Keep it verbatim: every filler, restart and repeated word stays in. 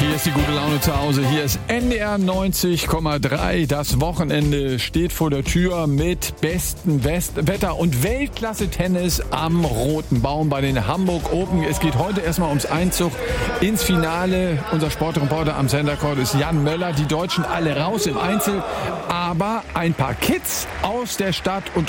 Hier ist die gute Laune zu Hause. Hier ist N D R neunzig Komma drei. Das Wochenende steht vor der Tür mit bestem West- Wetter und Weltklasse-Tennis am Roten Baum bei den Hamburg Open. Es geht heute erstmal ums Einzug ins Finale. Unser Sportreporter am Center Court ist Jan Möller. Die Deutschen alle raus im Einzel, aber ein paar Kids aus der Stadt und